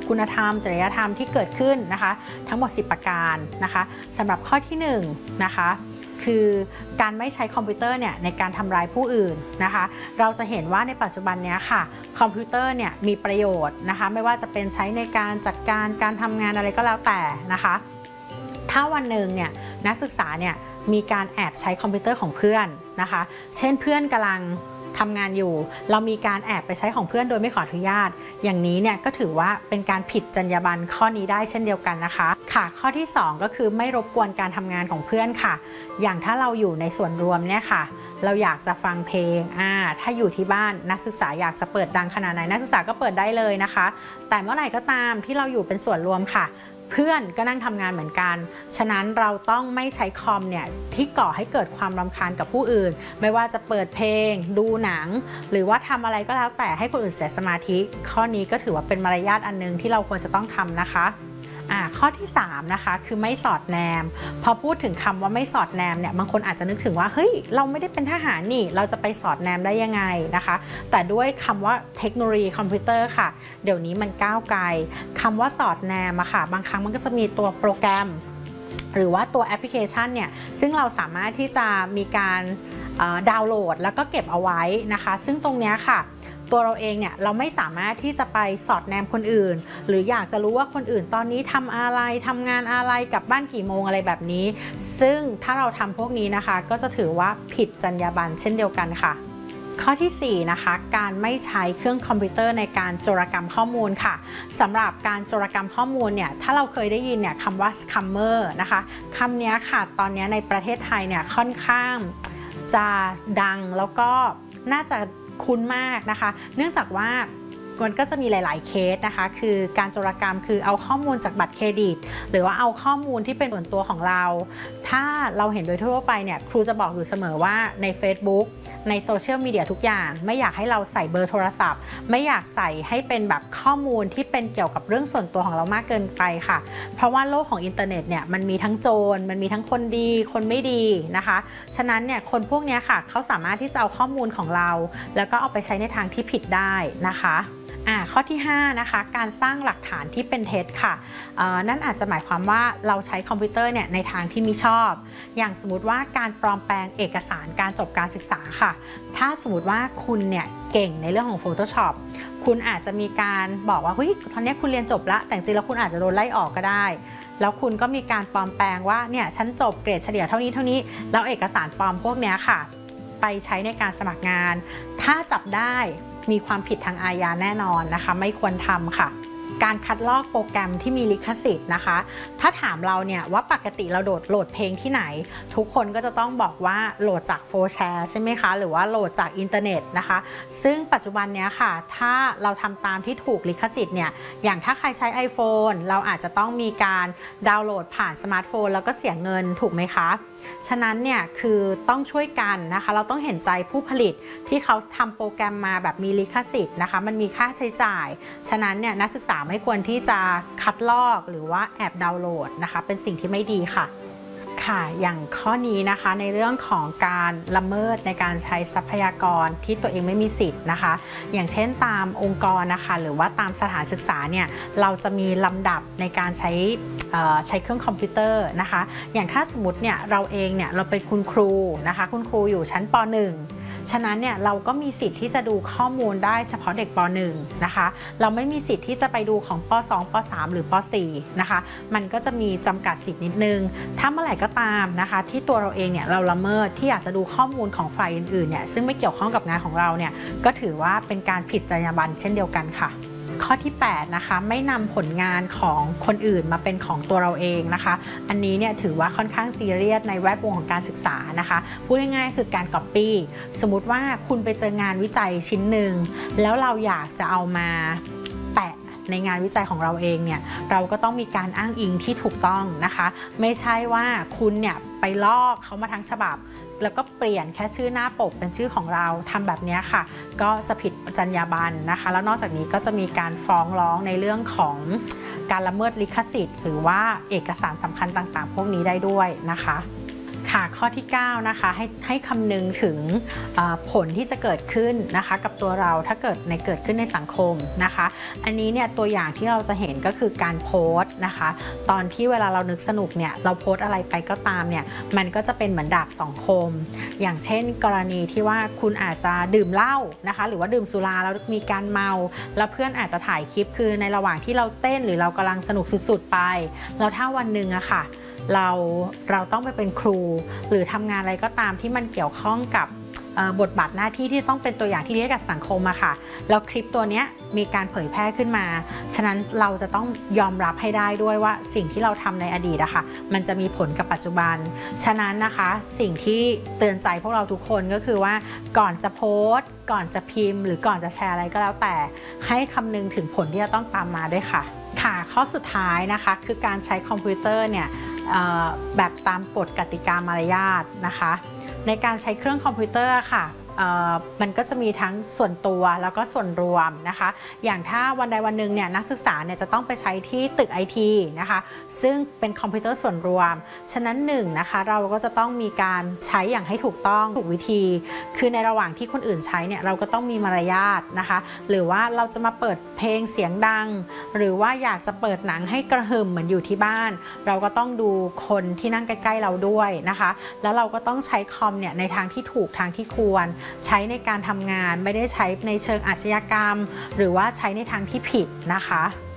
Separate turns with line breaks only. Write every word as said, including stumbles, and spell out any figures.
คุณธรรมจริยธรรมที่เกิดขึ้นนะคะทั้งหมดสิบประการนะคะสำหรับข้อที่หนึ่งนะคะคือการไม่ใช้คอมพิวเตอร์เนี่ยในการทำร้ายผู้อื่นนะคะเราจะเห็นว่าในปัจจุบันนี้ค่ะคอมพิวเตอร์เนี่ยมีประโยชน์นะคะไม่ว่าจะเป็นใช้ในการจัดการการทำงานอะไรก็แล้วแต่นะคะถ้าวันหนึ่งเนี่ยนักศึกษาเนี่ยมีการแอบใช้คอมพิวเตอร์ของเพื่อนนะคะเช่นเพื่อนกำลังทำงานอยู่เรามีการแอบไปใช้ของเพื่อนโดยไม่ขออนุญาตอย่างนี้เนี่ยก็ถือว่าเป็นการผิดจรรยาบรรณข้อนี้ได้เช่นเดียวกันนะคะค่ะข้อที่สองก็คือไม่รบกวนการทำงานของเพื่อนค่ะอย่างถ้าเราอยู่ในส่วนรวมเนี่ยค่ะเราอยากจะฟังเพลงอ่าถ้าอยู่ที่บ้านนักศึกษาอยากจะเปิดดังขนาดไหนนักศึกษาก็เปิดได้เลยนะคะแต่เมื่อไหร่ก็ตามที่เราอยู่เป็นส่วนรวมค่ะเพื่อนก็นั่งทำงานเหมือนกันฉะนั้นเราต้องไม่ใช้คอมเนี่ยที่ก่อให้เกิดความรำคาญกับผู้อื่นไม่ว่าจะเปิดเพลงดูหนังหรือว่าทำอะไรก็แล้วแต่ให้คนอื่นเสียสมาธิข้อนี้ก็ถือว่าเป็นมารยาทอันนึงที่เราควรจะต้องทำนะคะอ่าข้อที่สามนะคะคือไม่สอดแนมพอพูดถึงคำว่าไม่สอดแนมเนี่ยบางคนอาจจะนึกถึงว่าเฮ้ยเราไม่ได้เป็นทหารนี่เราจะไปสอดแนมได้ยังไงนะคะแต่ด้วยคำว่าเทคโนโลยีคอมพิวเตอร์ค่ะเดี๋ยวนี้มันก้าวไกลคำว่าสอดแนมอะค่ะบางครั้งมันก็จะมีตัวโปรแกรมหรือว่าตัวแอปพลิเคชันเนี่ยซึ่งเราสามารถที่จะมีการดาวน์โหลดแล้วก็เก็บเอาไว้นะคะซึ่งตรงนี้ค่ะตัวเราเองเนี่ยเราไม่สามารถที่จะไปสอดแนมคนอื่นหรืออยากจะรู้ว่าคนอื่นตอนนี้ทำอะไรทำงานอะไรกลับบ้านกี่โมงอะไรแบบนี้ซึ่งถ้าเราทำพวกนี้นะคะก็จะถือว่าผิดจรรยาบรรณเช่นเดียวกันค่ะข้อที่สี่นะคะการไม่ใช้เครื่องคอมพิวเตอร์ในการโจรกรรมข้อมูลค่ะสำหรับการโจรกรรมข้อมูลเนี่ยถ้าเราเคยได้ยินเนี่ยคำว่า scammer นะคะคำนี้ค่ะตอนนี้ในประเทศไทยเนี่ยค่อนข้างจะดังแล้วก็น่าจะคุ้นมากนะคะเนื่องจากว่ามันก็จะมีหลายๆเคสนะคะคือการโจรกรรมคือเอาข้อมูลจากบัตรเครดิตหรือว่าเอาข้อมูลที่เป็นส่วนตัวของเราถ้าเราเห็นโดยทั่วไปเนี่ยครูจะบอกอยู่เสมอว่าใน Facebook ในโซเชียลมีเดียทุกอย่างไม่อยากให้เราใส่เบอร์โทรศัพท์ไม่อยากใส่ให้เป็นแบบข้อมูลที่เป็นเกี่ยวกับเรื่องส่วนตัวของเรามากเกินไปค่ะเพราะว่าโลกของอินเทอร์เน็ตเนี่ยมันมีทั้งโจรมันมีทั้งคนดีคนไม่ดีนะคะฉะนั้นเนี่ยคนพวกนี้ค่ะเขาสามารถที่จะเอาข้อมูลของเราแล้วก็เอาไปใช้ในทางที่ผิดได้นะคะอ่าข้อที่ห้านะคะการสร้างหลักฐานที่เป็นเท็จค่ะนั่นอาจจะหมายความว่าเราใช้คอมพิวเตอร์เนี่ยในทางที่มิชอบอย่างสมมติว่าการปลอมแปลงเอกสารการจบการศึกษาค่ะถ้าสมมติว่าคุณเนี่ยเก่งในเรื่องของ Photoshop คุณอาจจะมีการบอกว่าเฮ้ยตอนนี้คุณเรียนจบแล้วแต่จริงๆแล้วคุณอาจจะโดนไล่ออกก็ได้แล้วคุณก็มีการปลอมแปลงว่าเนี่ยฉันจบเกรดเฉลี่ยเท่านี้เท่านี้แล้วเอกสารปลอมพวกนี้ค่ะไปใช้ในการสมัครงานถ้าจับได้มีความผิดทางอาญาแน่นอนนะคะไม่ควรทำค่ะการคัดลอกโปรแกรมที่มีลิขสิทธิ์นะคะถ้าถามเราเนี่ยว่าปกติเราโหลดโหลดเพลงที่ไหนทุกคนก็จะต้องบอกว่าโหลดจากโฟร์แชร์ใช่ไหมคะหรือว่าโหลดจากอินเทอร์เน็ตนะคะซึ่งปัจจุบันเนี้ยค่ะถ้าเราทำตามที่ถูกลิขสิทธิ์เนี่ยอย่างถ้าใครใช้ iPhone เราอาจจะต้องมีการดาวน์โหลดผ่านสมาร์ทโฟนแล้วก็เสียเงินถูกไหมคะฉะนั้นเนี่ยคือต้องช่วยกันนะคะเราต้องเห็นใจผู้ผลิตที่เขาทำโปรแกรมมาแบบมีลิขสิทธิ์นะคะมันมีค่าใช้จ่ายฉะนั้นเนี่ยนักศึกษาไม่ควรที่จะคัดลอกหรือว่าแอบดาวน์โหลดนะคะเป็นสิ่งที่ไม่ดีค่ะค่ะอย่างข้อนี้นะคะในเรื่องของการละเมิดในการใช้ทรัพยากรที่ตัวเองไม่มีสิทธิ์นะคะอย่างเช่นตามองค์กรนะคะหรือว่าตามสถานศึกษาเนี่ยเราจะมีลำดับในการใช้ใช้เครื่องคอมพิวเตอร์นะคะอย่างถ้าสมมติเนี่ยเราเองเนี่ยเราเป็นคุณครูนะคะคุณครูอยู่ชั้นป หนึ่งฉะนั้นเนี่ยเราก็มีสิทธิ์ที่จะดูข้อมูลได้เฉพาะเด็กป หนึ่งนะคะเราไม่มีสิทธิ์ที่จะไปดูของป สอง ป สาม หรือป สี่นะคะมันก็จะมีจำกัดสิทธิ์นิดนึงถ้าเมื่อไหร่ก็ตามนะคะที่ตัวเราเองเนี่ยเราละเมิดที่อยากจะดูข้อมูลของฝ่ายอื่นๆเนี่ยซึ่งไม่เกี่ยวข้องกับงานของเราเนี่ยก็ถือว่าเป็นการผิดจรรยาบรรณเช่นเดียวกันค่ะข้อที่แปดนะคะไม่นำผลงานของคนอื่นมาเป็นของตัวเราเองนะคะอันนี้เนี่ยถือว่าค่อนข้างซีเรียสในแวดวงของการศึกษานะคะพูดง่ายๆคือการก๊อปปี้สมมุติว่าคุณไปเจองานวิจัยชิ้นหนึ่งแล้วเราอยากจะเอามาแปะในงานวิจัยของเราเองเนี่ยเราก็ต้องมีการอ้างอิงที่ถูกต้องนะคะไม่ใช่ว่าคุณเนี่ยไปลอกเขามาทั้งฉบับแล้วก็เปลี่ยนแค่ชื่อหน้าปกเป็นชื่อของเราทำแบบนี้ค่ะก็จะผิดจรรยาบรรณนะคะแล้วนอกจากนี้ก็จะมีการฟ้องร้องในเรื่องของการละเมิดลิขสิทธิ์หรือว่าเอกสารสำคัญต่างๆพวกนี้ได้ด้วยนะคะค่ะข้อที่เก้านะคะให้ให้คำนึงถึงผลที่จะเกิดขึ้นนะคะกับตัวเราถ้าเกิดในเกิดขึ้นในสังคมนะคะอันนี้เนี่ยตัวอย่างที่เราจะเห็นก็คือการโพสต์นะคะตอนที่เวลาเรานึกสนุกเนี่ยเราโพสต์อะไรไปก็ตามเนี่ยมันก็จะเป็นเหมือนดาบสองคมอย่างเช่นกรณีที่ว่าคุณอาจจะดื่มเหล้านะคะหรือว่าดื่มสุราแล้วมีการเมาแล้วเพื่อนอาจจะถ่ายคลิปคือในระหว่างที่เราเต้นหรือเรากำลังสนุกสุดๆไปแล้วถ้าวันหนึ่งอะค่ะเราเราต้องไปเป็นครูหรือทำงานอะไรก็ตามที่มันเกี่ยวข้องกับบทบาทหน้าที่ที่ต้องเป็นตัวอย่างที่ดีให้กับสังคมอะค่ะแล้วคลิปตัวนี้มีการเผยแพร่ขึ้นมาฉะนั้นเราจะต้องยอมรับให้ได้ด้วยว่าสิ่งที่เราทำในอดีตอะค่ะมันจะมีผลกับปัจจุบันฉะนั้นนะคะสิ่งที่เตือนใจพวกเราทุกคนก็คือว่าก่อนจะโพสต์ก่อนจะพิมพ์หรือก่อนจะแชร์อะไรก็แล้วแต่ให้คำนึงถึงผลที่จะต้องตามมาด้วยค่ะค่ะข้อสุดท้ายนะคะคือการใช้คอมพิวเตอร์เนี่ยแบบตามกฎกติกามารยาทนะคะในการใช้เครื่องคอมพิวเตอร์ค่ะมันก็จะมีทั้งส่วนตัวแล้วก็ส่วนรวมนะคะอย่างถ้าวันใดวันหนึ่งเนี่ยนักศึกษาเนี่ยจะต้องไปใช้ที่ตึก ไอ ที นะคะซึ่งเป็นคอมพิวเตอร์ส่วนรวมฉะนั้นหนึ่งนะคะเราก็จะต้องมีการใช้อย่างให้ถูกต้องถูกวิธีคือในระหว่างที่คนอื่นใช้เนี่ยเราก็ต้องมีมารยาทนะคะหรือว่าเราจะมาเปิดเพลงเสียงดังหรือว่าอยากจะเปิดหนังให้กระหึ่มเหมือนอยู่ที่บ้านเราก็ต้องดูคนที่นั่งใกล้ๆเราด้วยนะคะแล้วเราก็ต้องใช้คอมเนี่ยในทางที่ถูกทางที่ควรใช้ในการทำงานไม่ได้ใช้ในเชิงอาชญากรรมหรือว่าใช้ในทางที่ผิดนะคะ